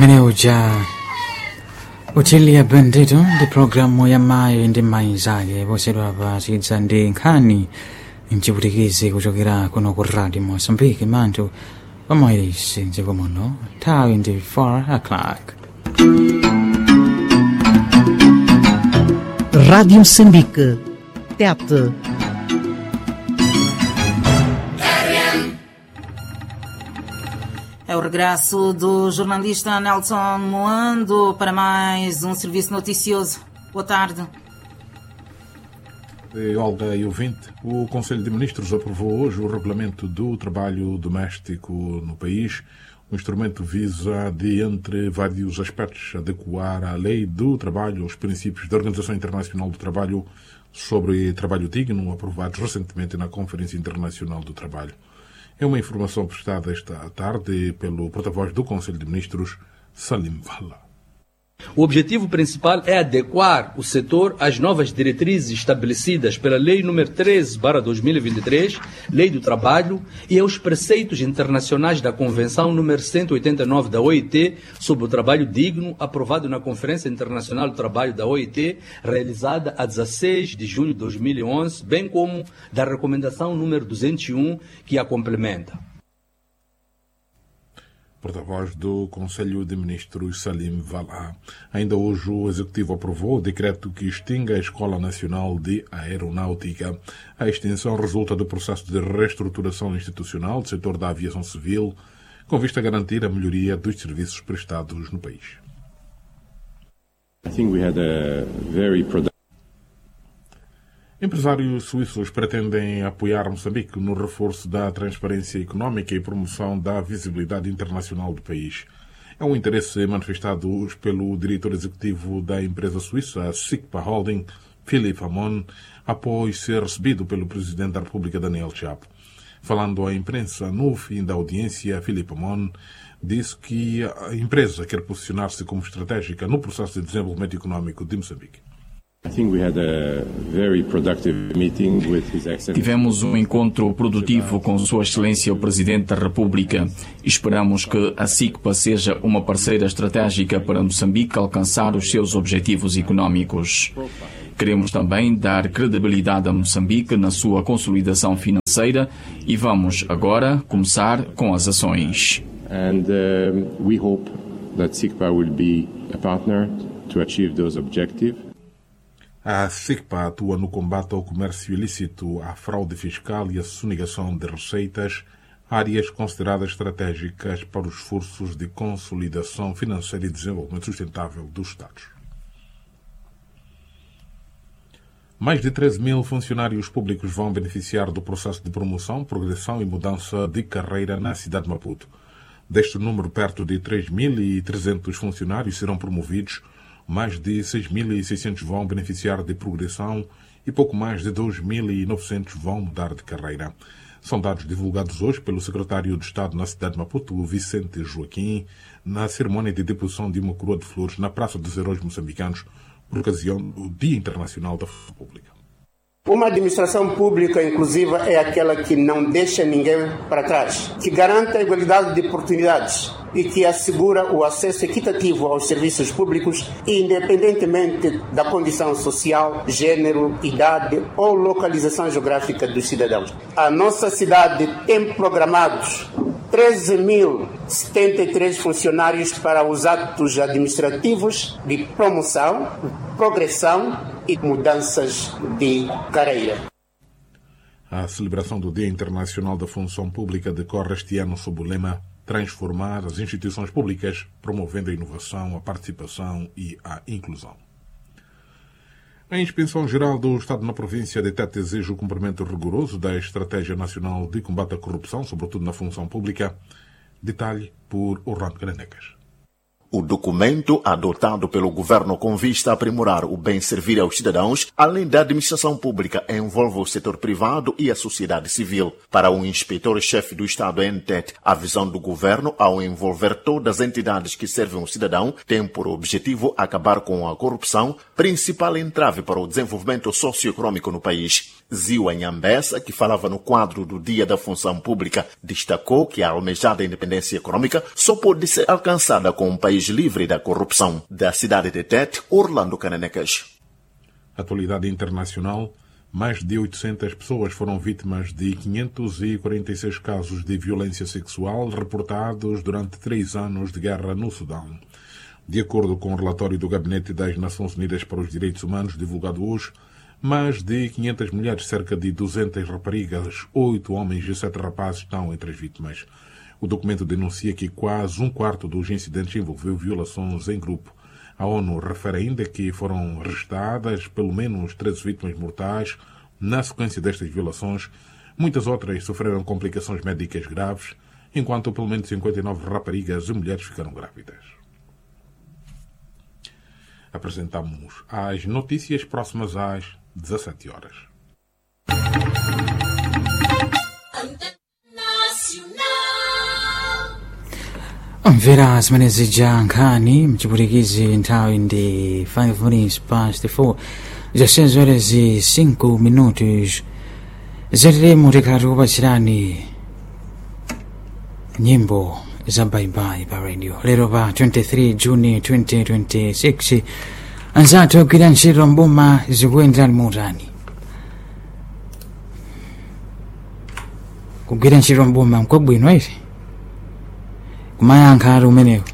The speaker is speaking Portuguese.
Ameneuja utilia bandito ndi programu ya mayi ndi mayi zake posedwa pa zidza ndi nkhani mchiputikizi kuchokera kuno ku Radio Mozambique mantu pamairisi dziko muno nthawi ndi 4 o'clock. Rádio Moçambique, TET. É o regresso do jornalista Nelson Moando para mais um serviço noticioso. Boa tarde. Olga e ouvinte, o Conselho de Ministros aprovou hoje o Regulamento do Trabalho Doméstico no país. O instrumento visa, de entre vários aspectos, adequar a lei do trabalho aos princípios da Organização Internacional do Trabalho sobre trabalho digno, aprovados recentemente na Conferência Internacional do Trabalho. É uma informação prestada esta tarde pelo porta-voz do Conselho de Ministros, Salim Vala. O objetivo principal é adequar o setor às novas diretrizes estabelecidas pela Lei nº 13/2023, Lei do Trabalho, e aos preceitos internacionais da Convenção nº 189 da OIT sobre o trabalho digno, aprovado na Conferência Internacional do Trabalho da OIT, realizada a 16 de junho de 2011, bem como da Recomendação nº 201, que a complementa. Porta-voz do Conselho de Ministros, Salim Vala. Ainda hoje o Executivo aprovou o decreto que extingue a Escola Nacional de Aeronáutica. A extinção resulta do processo de reestruturação institucional do setor da aviação civil, com vista a garantir a melhoria dos serviços prestados no país. Empresários suíços pretendem apoiar Moçambique no reforço da transparência económica e promoção da visibilidade internacional do país. É um interesse manifestado pelo diretor executivo da empresa suíça, SICPA Holding, Philippe Hamon, após ser recebido pelo presidente da República, Daniel Chapo. Falando à imprensa no fim da audiência, Philippe Hamon disse que a empresa quer posicionar-se como estratégica no processo de desenvolvimento económico de Moçambique. Tivemos um encontro produtivo com Sua Excelência o Presidente da República. Esperamos que a SICPA seja uma parceira estratégica para Moçambique alcançar os seus objetivos económicos. Queremos também dar credibilidade a Moçambique na sua consolidação financeira e vamos agora começar com as ações. We hope that SICPA will be a partner to achieve those objectives. A SICPA atua no combate ao comércio ilícito, à fraude fiscal e à sonegação de receitas, áreas consideradas estratégicas para os esforços de consolidação financeira e desenvolvimento sustentável dos Estados. Mais de 13 mil funcionários públicos vão beneficiar do processo de promoção, progressão e mudança de carreira na cidade de Maputo. Deste número, perto de 3.300 funcionários serão promovidos. Mais de 6.600 vão beneficiar de progressão e pouco mais de 2.900 vão mudar de carreira. São dados divulgados hoje pelo secretário de Estado na cidade de Maputo, Vicente Joaquim, na cerimônia de deposição de uma coroa de flores na Praça dos Heróis Moçambicanos, por ocasião do Dia Internacional da Função Pública. Uma administração pública inclusiva é aquela que não deixa ninguém para trás, que garante a igualdade de oportunidades e que assegura o acesso equitativo aos serviços públicos, independentemente da condição social, gênero, idade ou localização geográfica dos cidadãos. A nossa cidade tem programados 13.073 funcionários para os atos administrativos de promoção, progressão e mudanças de carreira. A celebração do Dia Internacional da Função Pública decorre este ano sob o lema Transformar as instituições públicas, promovendo a inovação, a participação e a inclusão. A Inspeção-Geral do Estado na província de Tete exige o cumprimento rigoroso da Estratégia Nacional de Combate à Corrupção, sobretudo na função pública. Detalhe por Orlando Canecas. O documento adotado pelo governo com vista a aprimorar o bem servir aos cidadãos, além da administração pública, envolve o setor privado e a sociedade civil. Para o inspetor-chefe do Estado em Tete, a visão do governo, ao envolver todas as entidades que servem o cidadão, tem por objetivo acabar com a corrupção, principal entrave para o desenvolvimento socioeconômico no país. Ziwa Nhambessa, que falava no quadro do Dia da Função Pública, destacou que a almejada independência econômica só pode ser alcançada com um país país livre da corrupção. Da cidade de Tete, Orlando Cananecas. Atualidade internacional. Mais de 800 pessoas foram vítimas de 546 casos de violência sexual reportados durante 3 anos de guerra no Sudão. De acordo com o relatório do Gabinete das Nações Unidas para os Direitos Humanos, divulgado hoje, mais de 500 mulheres, cerca de 200 raparigas, 8 homens e 7 rapazes estão entre as vítimas. O documento denuncia que quase 1/4 dos incidentes envolveu violações em grupo. A ONU refere ainda que foram registradas pelo menos 13 vítimas mortais na sequência destas violações. Muitas outras sofreram complicações médicas graves, enquanto pelo menos 59 raparigas e mulheres ficaram grávidas. Apresentamos as notícias próximas às 17 horas. Mvera zimenezi ja nkhani mchipurikizi nthawi ndi 5 minutes past 4 zasezi horas e 5 minutos zatiremo tikati kupatsirani nyimbo za baibai pa radio lero pa 23 Juni 2026. Anzathu ogwira ntchito mboma zikuyenderani motani? Kugwira ntchito mboma nkwabwino iti kumayankha ali umenewo